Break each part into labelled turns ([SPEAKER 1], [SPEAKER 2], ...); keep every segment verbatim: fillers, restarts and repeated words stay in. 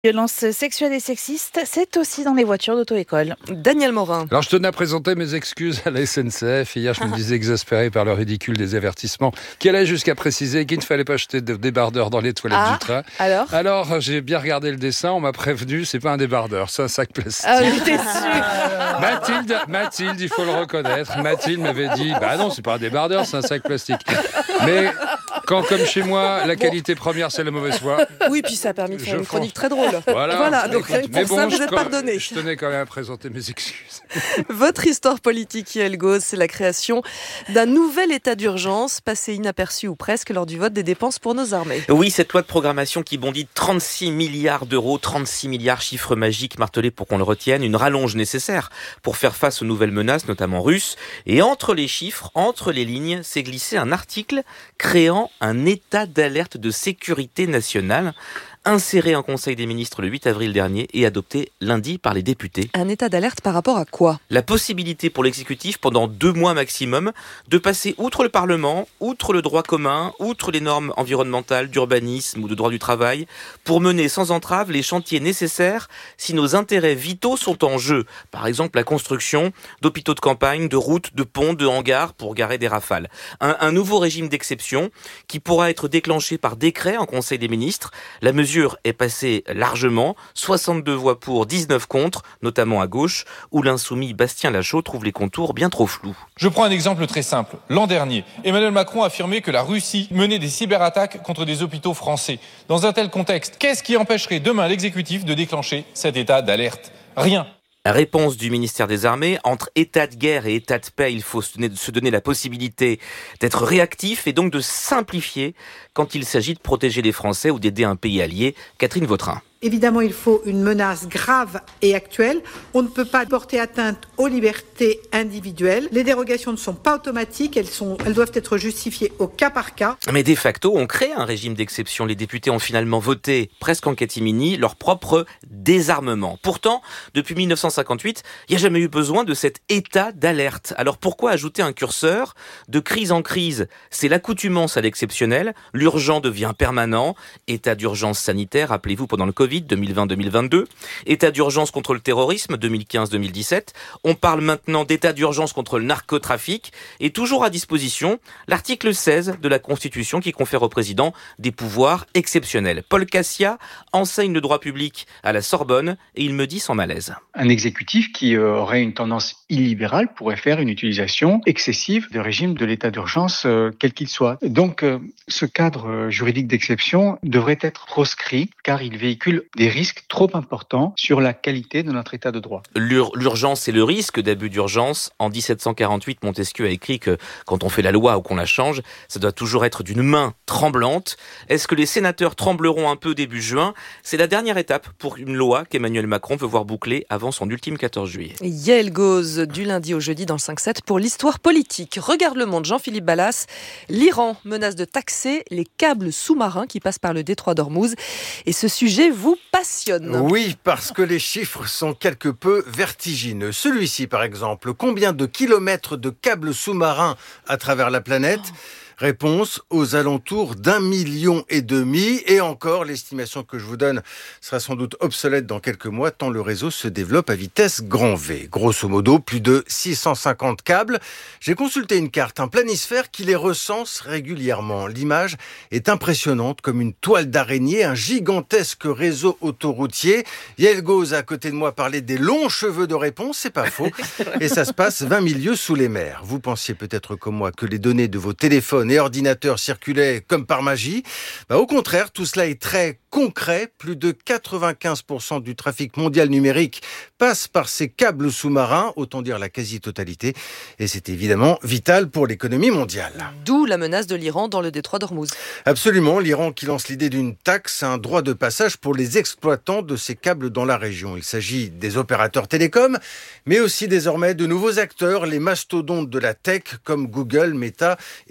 [SPEAKER 1] Violences sexuelles et sexistes, c'est aussi dans les voitures d'auto-école.
[SPEAKER 2] Daniel Morin.
[SPEAKER 3] Alors je tenais à présenter mes excuses à la S N C F. Hier je me disais exaspéré par le ridicule des avertissements qui allait jusqu'à préciser qu'il ne fallait pas jeter de débardeur dans les toilettes
[SPEAKER 1] ah,
[SPEAKER 3] du train.
[SPEAKER 1] Alors
[SPEAKER 3] Alors j'ai bien regardé le dessin, on m'a prévenu, c'est pas un débardeur, c'est un sac plastique.
[SPEAKER 1] Ah, j'étais sûre.
[SPEAKER 3] Mathilde, Mathilde, il faut le reconnaître, Mathilde m'avait dit, bah non c'est pas un débardeur, c'est un sac plastique. Mais quand comme chez moi, la qualité première c'est la mauvaise foi.
[SPEAKER 2] Oui, puis ça a permis de faire
[SPEAKER 3] Je
[SPEAKER 2] une
[SPEAKER 3] prends.
[SPEAKER 2] chronique très drôle.
[SPEAKER 3] Voilà,
[SPEAKER 2] Voilà, donc
[SPEAKER 3] écoute,
[SPEAKER 2] pour
[SPEAKER 3] mais
[SPEAKER 2] ça,
[SPEAKER 3] bon,
[SPEAKER 2] vous
[SPEAKER 3] je,
[SPEAKER 2] êtes pardonné.
[SPEAKER 3] je tenais quand même à présenter mes excuses.
[SPEAKER 2] Votre histoire politique, Yael Gauz, c'est la création d'un nouvel état d'urgence, passé inaperçu ou presque lors du vote des dépenses pour nos armées.
[SPEAKER 4] Oui, cette loi de programmation qui bondit trente-six milliards d'euros, trente-six milliards, chiffre magique martelé pour qu'on le retienne, une rallonge nécessaire pour faire face aux nouvelles menaces, notamment russes. Et entre les chiffres, entre les lignes, s'est glissé un article créant un état d'alerte de sécurité nationale, inséré en Conseil des ministres le huit avril dernier et adopté lundi par les députés.
[SPEAKER 2] Un état d'alerte par rapport à quoi ?
[SPEAKER 4] La possibilité pour l'exécutif, pendant deux mois maximum, de passer outre le Parlement, outre le droit commun, outre les normes environnementales, d'urbanisme ou de droit du travail, pour mener sans entrave les chantiers nécessaires si nos intérêts vitaux sont en jeu. Par exemple, la construction d'hôpitaux de campagne, de routes, de ponts, de hangars pour garer des rafales. Un, un nouveau régime d'exception qui pourra être déclenché par décret en Conseil des ministres. La mesure est passée largement, soixante-deux voix pour, dix-neuf contre, notamment à gauche, où l'insoumis Bastien Lachaud trouve les contours bien trop flous.
[SPEAKER 5] Je prends un exemple très simple. L'an dernier, Emmanuel Macron a affirmé que la Russie menait des cyberattaques contre des hôpitaux français. Dans un tel contexte, qu'est-ce qui empêcherait demain l'exécutif de déclencher cet état d'alerte ? Rien.
[SPEAKER 4] Réponse du ministère des Armées, entre état de guerre et état de paix, il faut se donner la possibilité d'être réactif et donc de simplifier quand il s'agit de protéger les Français ou d'aider un pays allié. Catherine Vautrin.
[SPEAKER 6] Évidemment, il faut une menace grave et actuelle. On ne peut pas porter atteinte aux libertés individuelles. Les dérogations ne sont pas automatiques, elles, sont, elles doivent être justifiées au cas par cas.
[SPEAKER 4] Mais de facto, on crée un régime d'exception. Les députés ont finalement voté, presque en catimini, leur propre désarmement. Pourtant, depuis dix-neuf cent cinquante-huit, il n'y a jamais eu besoin de cet état d'alerte. Alors pourquoi ajouter un curseur ? De crise en crise, c'est l'accoutumance à l'exceptionnel. L'urgent devient permanent. État d'urgence sanitaire, rappelez-vous, pendant le Covid, deux mille vingt deux mille vingt-deux, état d'urgence contre le terrorisme deux mille quinze deux mille dix-sept, on parle maintenant d'état d'urgence contre le narcotrafic et toujours à disposition l'article seize de la Constitution qui confère au président des pouvoirs exceptionnels. Paul Cassia enseigne le droit public à la Sorbonne et il me dit sans malaise.
[SPEAKER 7] Un exécutif qui aurait une tendance illibérale pourrait faire une utilisation excessive du régime de l'état d'urgence euh, quel qu'il soit. Donc euh, ce cadre juridique d'exception devrait être proscrit car il véhicule des risques trop importants sur la qualité de notre état de droit.
[SPEAKER 4] L'ur- l'urgence et le risque d'abus d'urgence. En dix-sept cent quarante-huit, Montesquieu a écrit que quand on fait la loi ou qu'on la change, ça doit toujours être d'une main tremblante. Est-ce que les sénateurs trembleront un peu début juin ? C'est la dernière étape pour une loi qu'Emmanuel Macron veut voir bouclée avant son ultime quatorze juillet.
[SPEAKER 2] Yael Gauz, du lundi au jeudi dans le cinq sept pour l'histoire politique. Regarde le monde, Jean-Philippe Ballas. L'Iran menace de taxer les câbles sous-marins qui passent par le détroit d'Ormuz. Et ce sujet vous passionne.
[SPEAKER 8] Oui, parce que les chiffres sont quelque peu vertigineux. Celui-ci, par exemple, combien de kilomètres de câbles sous-marins à travers la planète ? Oh. Réponse, aux alentours d'un million et demi. Et encore, l'estimation que je vous donne sera sans doute obsolète dans quelques mois, tant le réseau se développe à vitesse grand V. Grosso modo, plus de six cent cinquante câbles. J'ai consulté une carte, un planisphère qui les recense régulièrement. L'image est impressionnante, comme une toile d'araignée, un gigantesque réseau autoroutier. Yael Gauz, à côté de moi, parlait des longs cheveux de réponse, c'est pas faux. Et ça se passe vingt mille lieues sous les mers. Vous pensiez peut-être comme moi que les données de vos téléphones et ordinateurs circulaient comme par magie. Bah, au contraire, tout cela est très concret. Plus de quatre-vingt-quinze pour cent du trafic mondial numérique passe par ces câbles sous-marins, autant dire la quasi-totalité. Et c'est évidemment vital pour l'économie mondiale.
[SPEAKER 2] D'où la menace de l'Iran dans le détroit d'Ormuz.
[SPEAKER 8] Absolument, l'Iran qui lance l'idée d'une taxe, un droit de passage pour les exploitants de ces câbles dans la région. Il s'agit des opérateurs télécoms, mais aussi désormais de nouveaux acteurs, les mastodontes de la tech comme Google, Meta et autres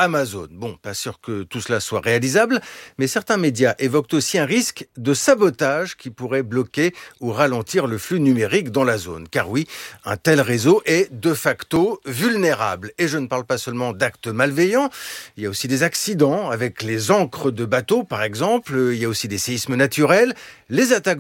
[SPEAKER 8] Amazon. Bon, pas sûr que tout cela soit réalisable, mais certains médias évoquent aussi un risque de sabotage qui pourrait bloquer ou ralentir le flux numérique dans la zone. Car oui, un tel réseau est de facto vulnérable. Et je ne parle pas seulement d'actes malveillants, il y a aussi des accidents avec les ancres de bateaux, par exemple. Il y a aussi des séismes naturels, les attaques